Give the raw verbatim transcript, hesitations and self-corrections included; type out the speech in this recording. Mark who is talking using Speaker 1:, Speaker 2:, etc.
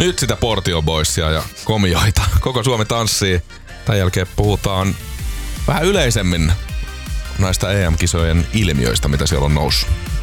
Speaker 1: Nyt sitä Portio Boysia ja komioita. Koko Suomi tanssii. Tämän jälkeen puhutaan vähän yleisemmin näistä E M-kisojen ilmiöistä, mitä siellä on noussut.